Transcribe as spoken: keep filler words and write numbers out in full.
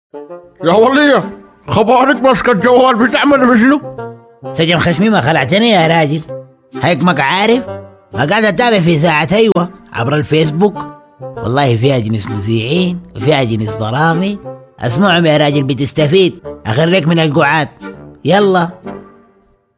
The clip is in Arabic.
يا ولية، خبارك ماسكة الجوال بتعمل بشنو؟ سجن خشمي ما خلعتني يا راجل، هيك ما عارف. قاعد اتابع في ساعة ايوه عبر الفيسبوك، والله فيها جنس مذيعين وفيها جنس برامج، اسمعهم يا راجل بتستفيد، اخريك من القعاد. يلا.